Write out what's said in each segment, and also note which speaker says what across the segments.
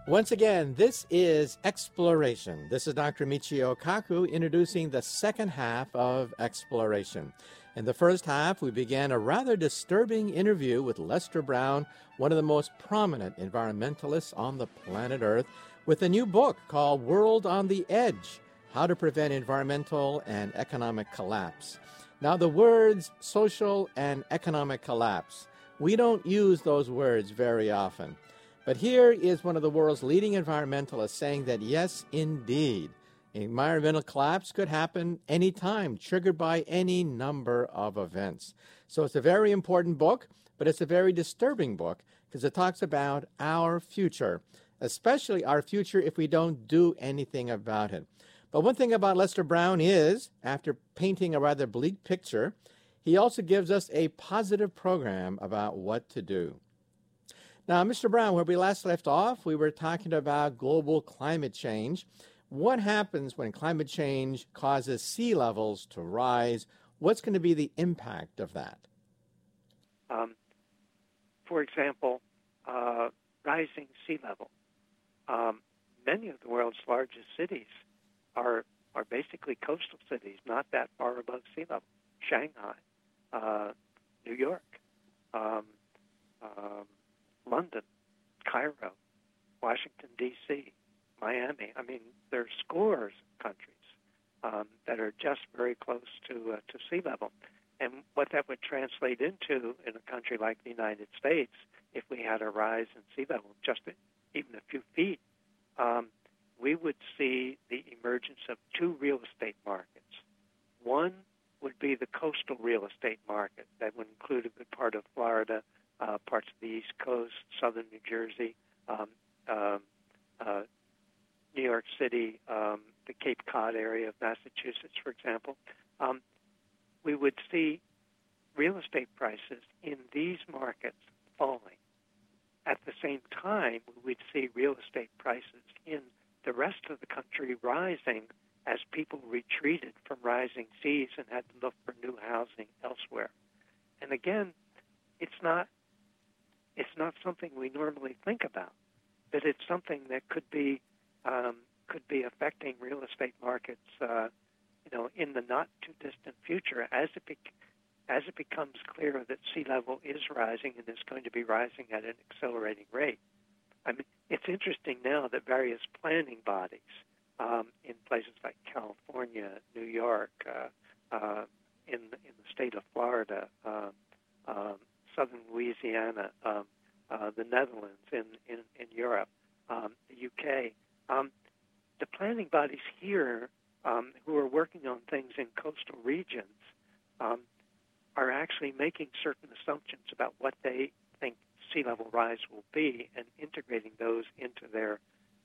Speaker 1: Once again, this is Exploration. This is Dr. Michio Kaku introducing the second half of Exploration. In the first half, we began a rather disturbing interview with Lester Brown, one of the most prominent environmentalists on the planet Earth, with a new book called World on the Edge: How to Prevent Environmental and Economic Collapse. Now, the words social and economic collapse, we don't use those words very often. But here is one of the world's leading environmentalists saying that, yes, indeed, environmental collapse could happen anytime, triggered by any number of events. So it's a very important book, but it's a very disturbing book because it talks about our future, especially our future if we don't do anything about it. But one thing about Lester Brown is, after painting a rather bleak picture, he also gives us a positive program about what to do. Now, Mr. Brown, where we last left off, we were talking about global climate change. What happens when climate change causes sea levels to rise? What's going to be the impact of that?
Speaker 2: For example, rising sea level. Many of the world's largest cities are basically coastal cities, not that far above sea level. Shanghai, New York, London, Cairo, Washington, D.C., Miami. I mean, there are scores of countries that are just very close to sea level. And what that would translate into in a country like the United States, if we had a rise in sea level just even a few feet, we would see the emergence of two real estate markets. One would be the coastal real estate market. That would include a good part of Florida, parts of the East Coast, southern New Jersey, New York City, the Cape Cod area of Massachusetts, for example. We would see real estate prices in these markets falling. At the same time, we would see real estate prices in the rest of the country rising as people retreated from rising seas and had to look for new housing elsewhere. And again, it's not something we normally think about, but it's something that could be affecting real estate markets, in the not too distant future as it becomes clear that sea level is rising and is going to be rising at an accelerating rate. I mean, it's interesting now that various planning bodies in places like California, New York, in the state of Florida, southern Louisiana, the Netherlands, in Europe, the UK. The planning bodies here who are working on things in coastal regions are actually making certain assumptions about what they think sea level rise will be and integrating those into their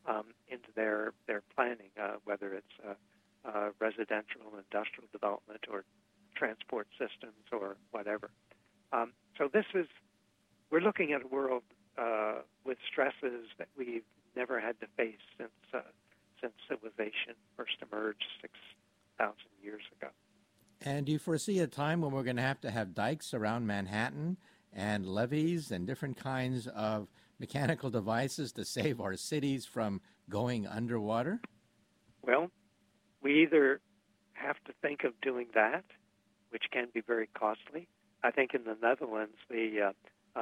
Speaker 2: planning, whether it's residential, industrial development, or transport systems, or whatever. So we're looking at a world with stresses that we've never had to face since civilization first emerged 6,000 years ago.
Speaker 1: And do you foresee a time when we're going to have dikes around Manhattan and levees and different kinds of mechanical devices to save our cities from going underwater?
Speaker 2: Well, we either have to think of doing that, which can be very costly. I think in the Netherlands, the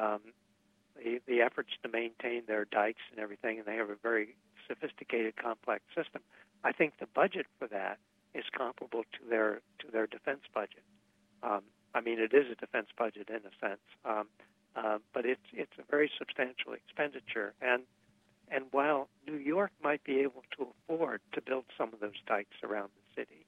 Speaker 2: efforts to maintain their dikes and everything, and they have a very sophisticated, complex system. I think the budget for that is comparable to their defense budget. I mean, it is a defense budget in a sense, but it's a very substantial expenditure. And while New York might be able to afford to build some of those dikes around the city,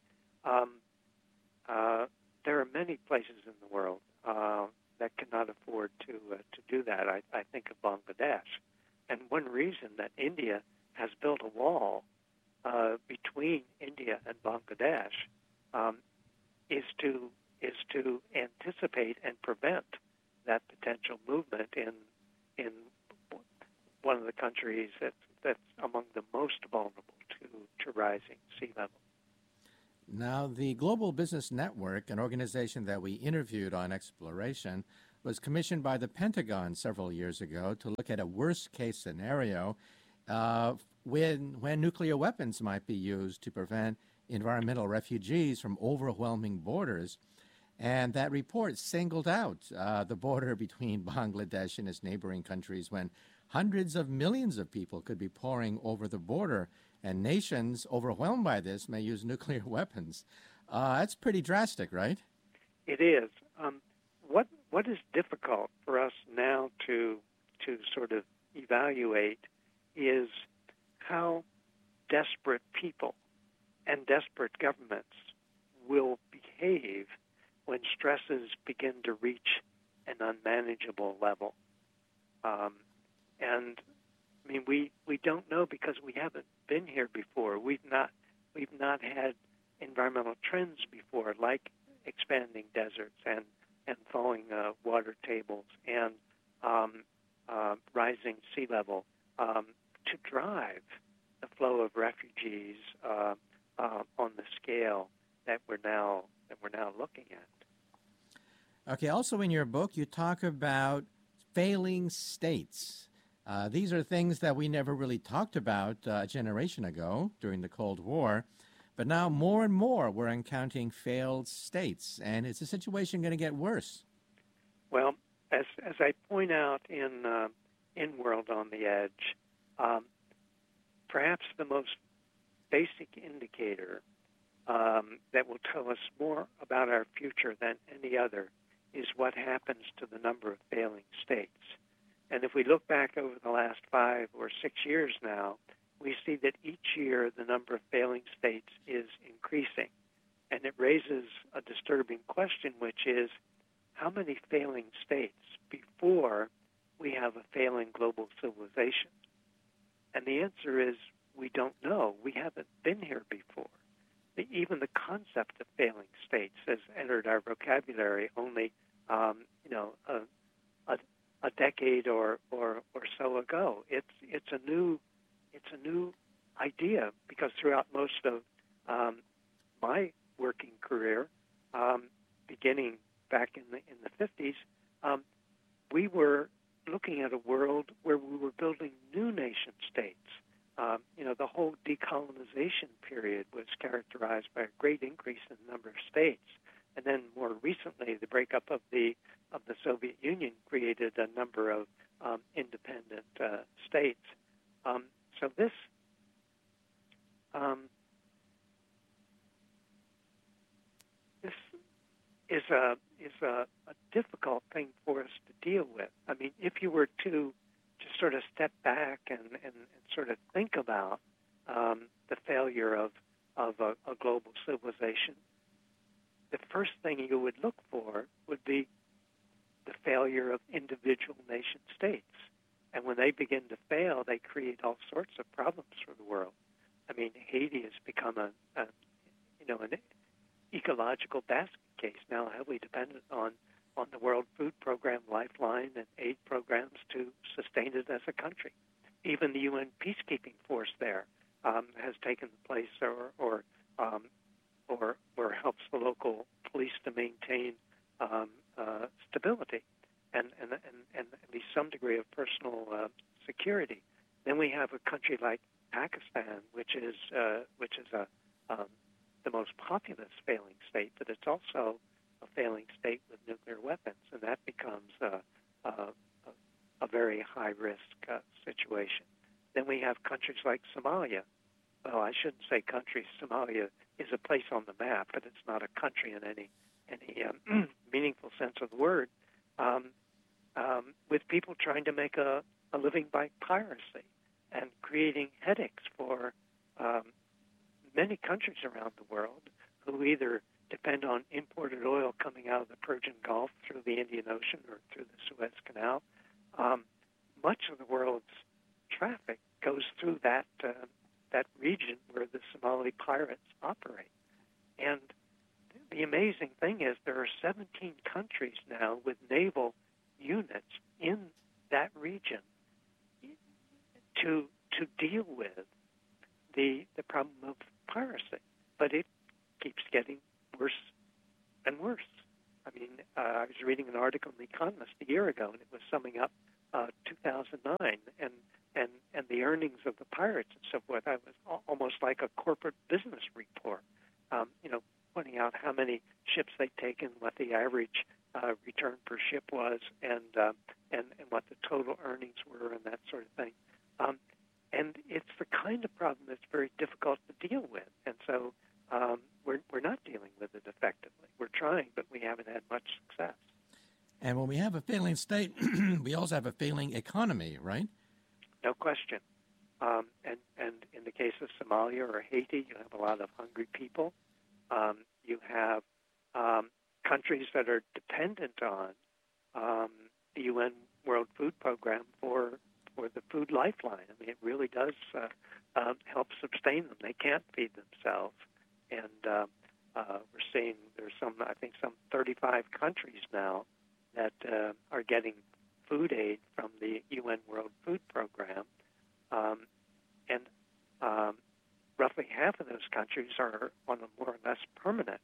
Speaker 2: there are many places in the world that cannot afford to do that. I think of Bangladesh, and one reason that India has built a wall between India and Bangladesh is to anticipate and prevent that potential movement in one of the countries that's among the most vulnerable to rising sea level.
Speaker 1: Now, the Global Business Network, an organization that we interviewed on Exploration, was commissioned by the Pentagon several years ago to look at a worst-case scenario when nuclear weapons might be used to prevent environmental refugees from overwhelming borders. And that report singled out the border between Bangladesh and its neighboring countries when hundreds of millions of people could be pouring over the border, and nations overwhelmed by this may use nuclear weapons. That's pretty drastic, right?
Speaker 2: It is. What is difficult for us now to sort of evaluate is how desperate people and desperate governments will behave when stresses begin to reach an unmanageable level. And I mean, we don't know because we haven't been here before. We've not had environmental trends before, like expanding deserts and thawing water tables and rising sea level to drive the flow of refugees on the scale that we're now looking at.
Speaker 1: Okay. Also, in your book, you talk about failing states. These are things that we never really talked about a generation ago during the Cold War, but now more and more we're encountering failed states, and is the situation going to get worse?
Speaker 2: Well, as I point out in World on the Edge, perhaps the most basic indicator that will tell us more about our future than any other is what happens to the number of failing states. And if we look back over the last 5 or 6 years now, we see that each year the number of failing states is increasing. And it raises a disturbing question, which is how many failing states before we have a failing global civilization? And the answer is we don't know. We haven't been here before. Even the concept of failing states has entered our vocabulary only, a decade or so ago. It's a new idea because throughout most of my working career, beginning back in the 50s, we were looking at a world where we were building new nation states. The whole decolonization period was characterized by a great increase in the number of states, and then more recently, the breakup of the Soviet Union created a number of independent states. So this is a difficult thing for us to deal with. I mean, if you were to sort of step back and sort of think about the failure of a global civilization, the first thing you would look for would be the failure of individual nation states. And when they begin to fail, they create all sorts of problems for the world. I mean, Haiti has become an ecological basket case, now heavily dependent on the World Food Program, Lifeline, and aid programs to sustain it as a country. Even the UN peacekeeping force there has taken the place or helps the local police to maintain stability and at least some degree of personal security. Then we have a country like Pakistan, which is the most populous failing state, but it's also a failing state with nuclear weapons, and that becomes a very high-risk situation. Then we have countries like Somalia. Well, I shouldn't say countries. Somalia is a place on the map, but it's not a country in any meaningful sense of the word, with people trying to make a living by piracy and creating headaches for many countries around the world who either depend on imported oil coming out of the Persian Gulf through the Indian Ocean or through the Suez Canal. Much of the world's traffic goes through that region where the Somali pirates operate. And the amazing thing is there are 17 countries now with naval units in that region to deal with the problem of piracy. But it keeps getting worse and worse. I mean, I was reading an article in The Economist a year ago, and it was summing up 2009, and the earnings of the pirates and so forth. I was almost like a corporate business report, pointing out how many ships they'd taken, what the average return per ship was, and what the total earnings were, and that sort of thing. And it's the kind of problem that's very difficult to deal with, and so we're not dealing with it effectively. We're trying, but we haven't had much success.
Speaker 1: And when we have a failing state, we also have a failing economy, right?
Speaker 2: No question. And in the case of Somalia or Haiti, you have a lot of hungry people. You have countries that are dependent on the UN World Food Program for the food lifeline. I mean, it really does help sustain them. They can't feed themselves. And we're seeing there's some 35 countries now that are getting food aid from the UN World Food Program. And roughly half of those countries are on a more or less permanent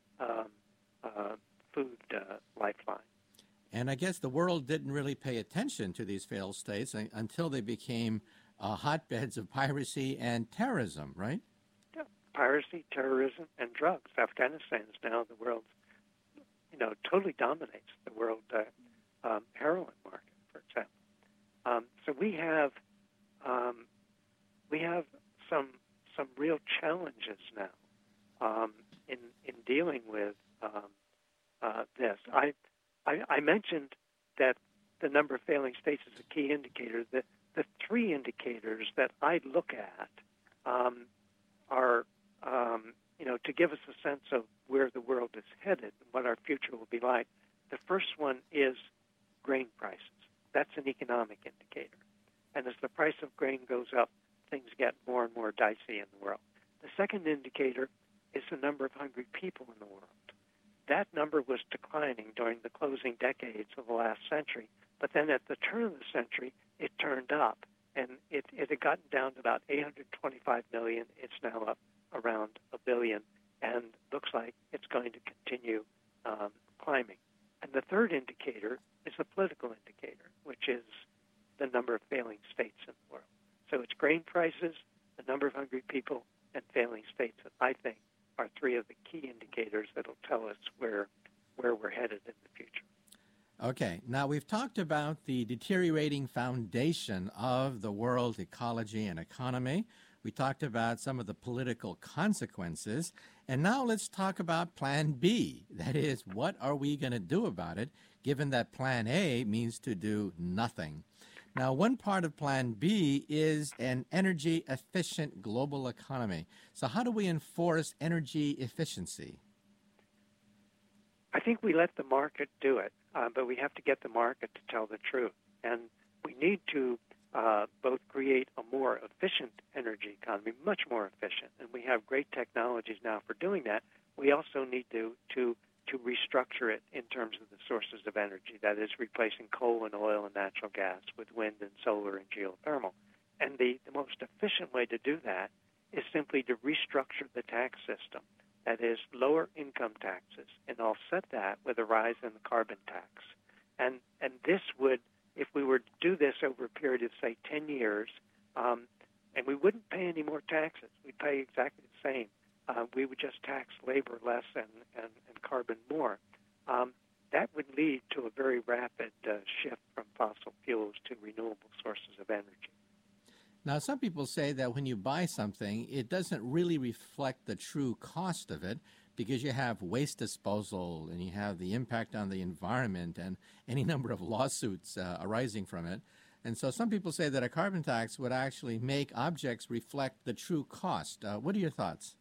Speaker 2: food lifeline.
Speaker 1: And I guess the world didn't really pay attention to these failed states until they became hotbeds of piracy and terrorism, right?
Speaker 2: Yeah, piracy, terrorism, and drugs. Afghanistan is now the world's, totally dominates the world heroin market, for example. So we have some real challenges now in dealing with this. I mentioned that the number of failing states is a key indicator. The three indicators that I look at are to give us a sense of where the world is headed and what our future will be like. The first one is grain prices. That's an economic indicator. And as the price of grain goes up, things get more and more dicey in the world. The second indicator is the number of hungry people in the world. That number was declining during the closing decades of the last century, but then at the turn of the century, it turned up, and it had gotten down to about 825 million. It's now up around 1 billion, and looks like it's going to continue climbing. And the third indicator is the political indicator, which is the number of failing states in the world. So it's grain prices, the number of hungry people, and failing states that I think are three of the key indicators that will tell us where we're headed in the future.
Speaker 1: Okay. Now, we've talked about the deteriorating foundation of the world ecology and economy. We talked about some of the political consequences. And now let's talk about Plan B. That is, what are we going to do about it, given that Plan A means to do nothing? Now, one part of Plan B is an energy-efficient global economy. So how do we enforce energy efficiency?
Speaker 2: I think we let the market do it, but we have to get the market to tell the truth. And we need to both create a more efficient energy economy, much more efficient, and we have great technologies now for doing that. We also need to restructure it in terms of the sources of energy, that is, replacing coal and oil and natural gas with wind and solar and geothermal. And the most efficient way to do that is simply to restructure the tax system, that is, lower income taxes, and offset that with a rise in the carbon tax. And this would, if we were to do this over a period of, say, 10 years, and we wouldn't pay any more taxes, we'd pay exactly the same. We would just tax labor less and carbon more. That would lead to a very rapid shift from fossil fuels to renewable sources of energy.
Speaker 1: Now, some people say that when you buy something, it doesn't really reflect the true cost of it because you have waste disposal and you have the impact on the environment and any number of lawsuits arising from it. And so some people say that a carbon tax would actually make objects reflect the true cost. What are your thoughts?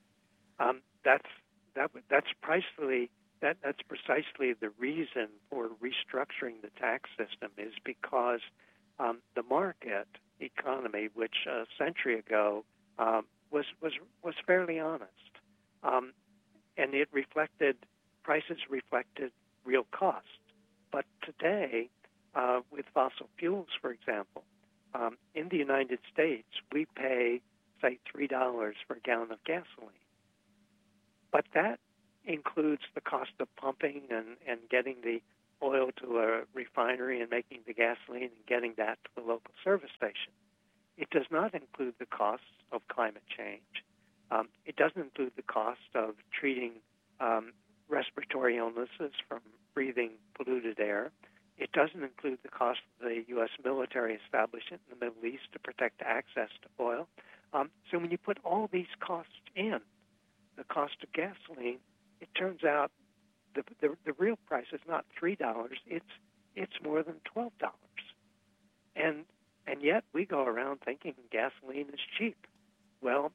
Speaker 2: That's precisely the reason for restructuring the tax system, is because the market economy, which a century ago was fairly honest, and prices reflected real costs. But today, with fossil fuels, for example, in the United States, we pay, say, $3 for a gallon of gasoline. But that includes the cost of pumping and getting the oil to a refinery and making the gasoline and getting that to the local service station. It does not include the costs of climate change. It doesn't include the cost of treating respiratory illnesses from breathing polluted air. It doesn't include the cost of the U.S. military establishment in the Middle East to protect access to oil. So when you put all these costs in, the cost of gasoline, it turns out the real price is not $3. It's more than $12. And yet we go around thinking gasoline is cheap. Well,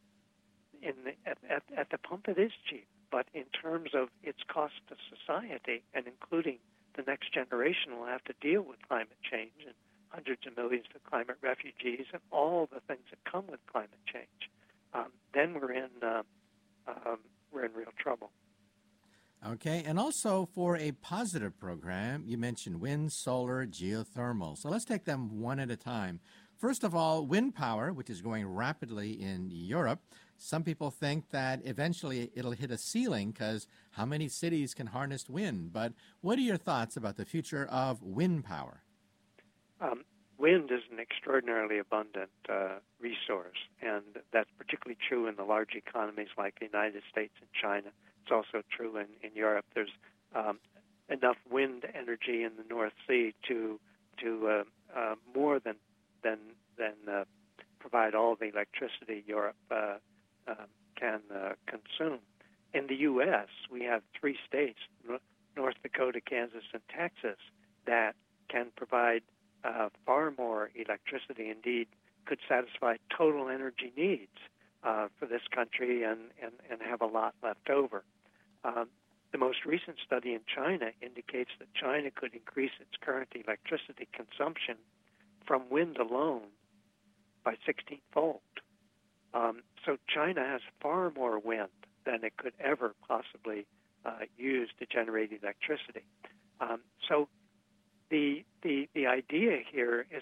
Speaker 2: at the pump it is cheap, but in terms of its cost to society, and including the next generation will have to deal with climate change and hundreds of millions of climate refugees and all the things that come with climate change, then we're in real trouble.
Speaker 1: Okay, and also for a positive program, you mentioned wind, solar, geothermal. So let's take them one at a time. First of all, wind power, which is growing rapidly in Europe. Some people think that eventually it'll hit a ceiling because how many cities can harness wind? But what are your thoughts about the future of wind power?
Speaker 2: Wind is an extraordinarily abundant resource, and that's particularly true in the large economies like the United States and China. It's also true in Europe. There's enough wind energy in the North Sea to more than provide all the electricity Europe can consume. In the U.S., we have 3 states, North Dakota, Kansas, and Texas, that can provide far more electricity, indeed could satisfy total energy needs for this country and have a lot left over. The most recent study in China indicates that China could increase its current electricity consumption from wind alone by 16-fold. So China has far more wind than it could ever possibly use to generate electricity. So the idea here is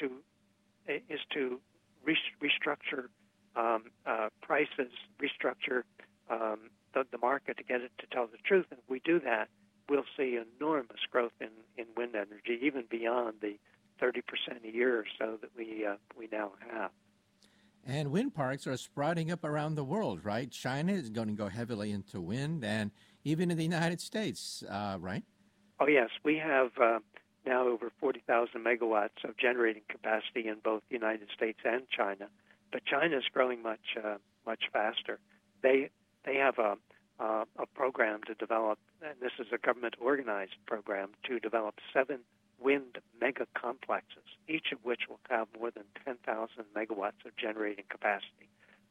Speaker 2: to restructure prices, restructure the market to get it to tell the truth. And if we do that, we'll see enormous growth in wind energy, even beyond the 30% a year or so that we now have.
Speaker 1: And wind parks are sprouting up around the world, right? China is going to go heavily into wind, and even in the United States, right?
Speaker 2: Oh, yes. We have now over 40,000 megawatts of generating capacity in both the United States and China. But China is growing much faster. They have a program to develop, and this is a government-organized program, to develop 7 wind mega complexes, each of which will have more than 10,000 megawatts of generating capacity,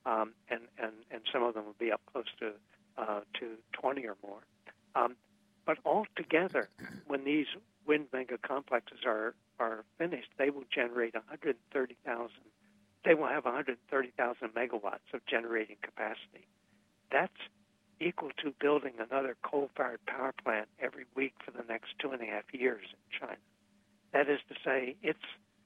Speaker 2: and some of them will be up close to 20 or more. But altogether, when these wind mega complexes are finished, they will generate 130,000. They will have 130,000 megawatts of generating capacity. That's equal to building another coal-fired power plant every week for the next 2.5 years in China. That is to say, it's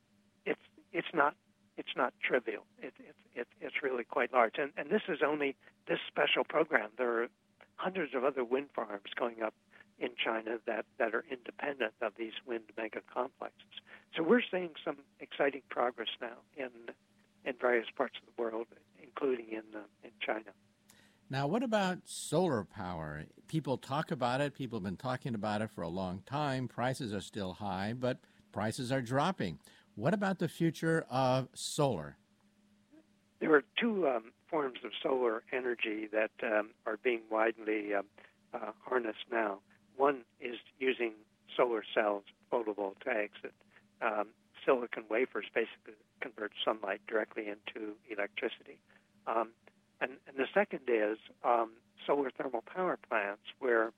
Speaker 2: not trivial. It's really quite large. And this is only this special program. There are hundreds of other wind farms going up in China that are independent of these wind mega complexes. So we're seeing some exciting progress now in various parts of the world, including in China.
Speaker 1: Now, what about solar power? People talk about it. People have been talking about it for a long time. Prices are still high, but prices are dropping. What about the future of solar?
Speaker 2: There are 2 forms of solar energy that are being widely harnessed now. One is using solar cells, photovoltaics, that silicon wafers basically convert sunlight directly into electricity. And the second is solar thermal power plants, where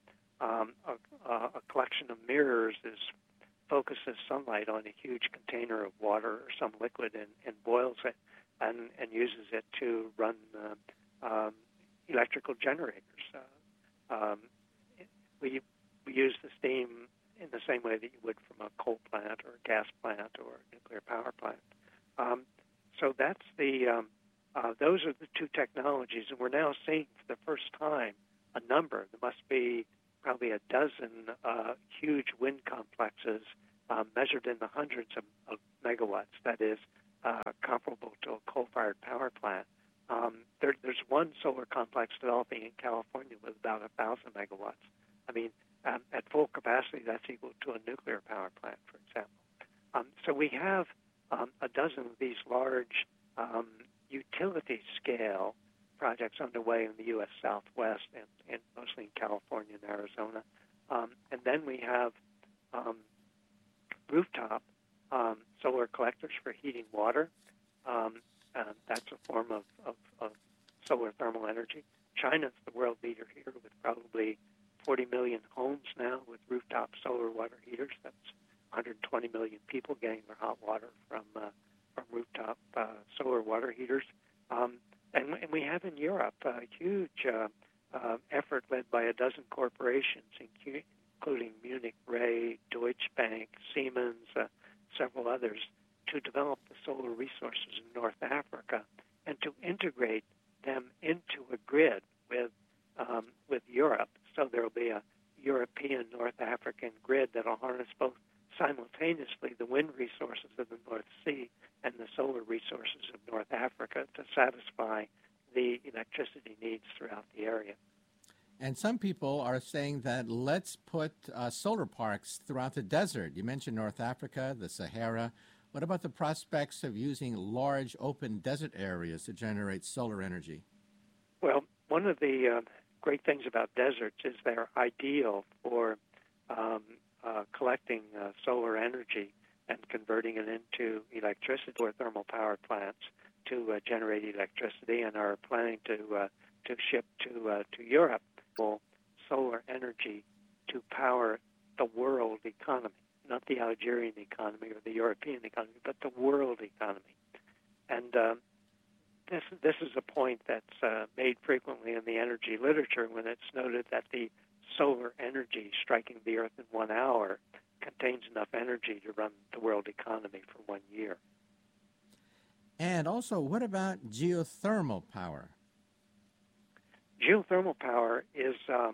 Speaker 2: a collection of mirrors focuses sunlight on a huge container of water or some liquid and boils it and uses it to run electrical generators. We use the steam in the same way that you would from a coal plant or a gas plant or a nuclear power plant. So that's those are the 2 technologies, and we're now seeing for the first time a number. There must be probably a dozen huge wind complexes measured in the hundreds of megawatts. That is comparable to coal-fired power plant. There's one solar complex developing in California with about 1,000 megawatts. I mean, at full capacity, that's equal to a nuclear power plant, for example. So we have a dozen of these large utility-scale projects underway in the U.S. Southwest and mostly in California and Arizona. And then we have rooftop solar collectors for heating water. That's a form of solar thermal energy. China's the world leader here with probably 40 million homes now with rooftop solar water heaters. That's 120 million people getting their hot water from rooftop solar water heaters. And we have in Europe a huge effort led by a dozen corporations, including Munich Re, Deutsche Bank, Siemens, several others, to develop the solar resources in North Africa and to integrate them into a grid with Europe. So there will be a European North African grid that will harness both simultaneously the wind resources of the North Sea and the solar resources of North Africa to satisfy the electricity needs throughout the area.
Speaker 1: And some people are saying that let's put solar parks throughout the desert. You mentioned North Africa, the Sahara. What about the prospects of using large open desert areas to generate solar energy?
Speaker 2: Well, one of the great things about deserts is they're ideal for collecting solar energy and converting it into electricity or thermal power plants to generate electricity, and are planning to ship to Europe solar energy to power the world economy, not the Algerian economy or the European economy, but the world economy. And this is a point that's made frequently in the energy literature when it's noted that the solar energy striking the Earth in 1 hour contains enough energy to run the world economy for 1 year.
Speaker 1: And also, what about geothermal power?
Speaker 2: Geothermal power is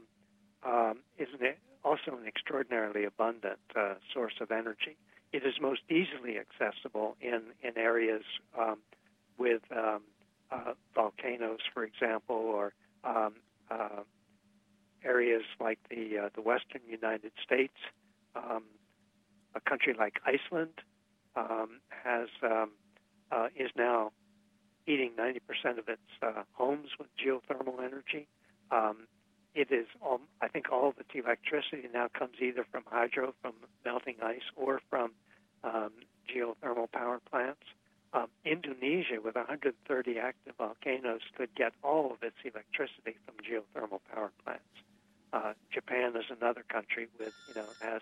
Speaker 2: also an extraordinarily abundant source of energy. It is most easily accessible in areas with volcanoes, for example, or areas like the western United States. A country like Iceland is now heating 90% of its homes with geothermal energy. It is, I think, all of its electricity now comes either from hydro, from melting ice, or from geothermal power plants. Indonesia, with 130 active volcanoes, could get all of its electricity from geothermal power plants. Japan is another country with, has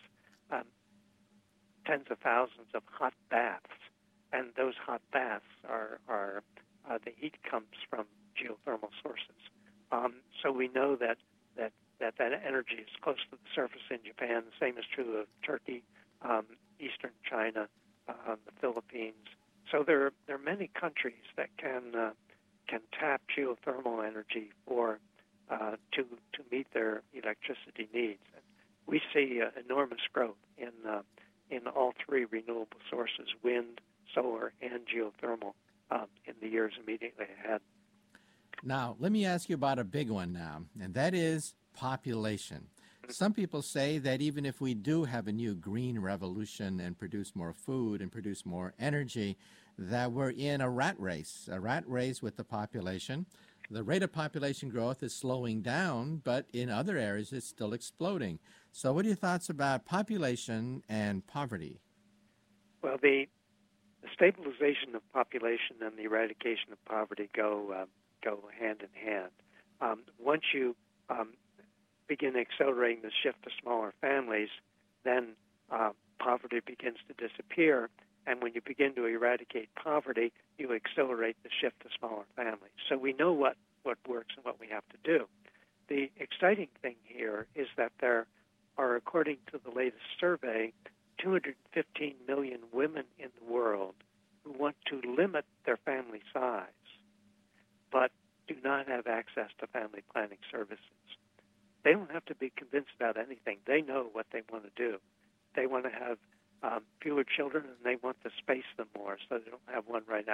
Speaker 2: tens of thousands of hot baths, and those hot baths are the heat comes from geothermal sources. So we know that energy is close to the surface in Japan. The same is true of Turkey, eastern China, the Philippines. So there are many countries that can tap geothermal energy to meet their electricity needs. And we see enormous growth in all three renewable sources: wind, solar, and geothermal in the years immediately ahead.
Speaker 1: Now, let me ask you about a big one now, and that is population. Some people say that even if we do have a new green revolution and produce more food and produce more energy, that we're in a rat race with the population. The rate of population growth is slowing down, but in other areas it's still exploding. So what are your thoughts about population and poverty?
Speaker 2: Well, the stabilization of population and the eradication of poverty go hand in hand. Once you begin accelerating the shift to smaller families, then poverty begins to disappear. And when you begin to eradicate poverty, you accelerate the shift to smaller families. So we know what works and what we have to do. The exciting thing here is that there are, according to the latest survey, 215 million women in the world who want to limit their family size, but do not have access to family planning services. They don't have to be convinced about anything. They know what they want to do. They want to have fewer children, and they want to space them more so they don't have one right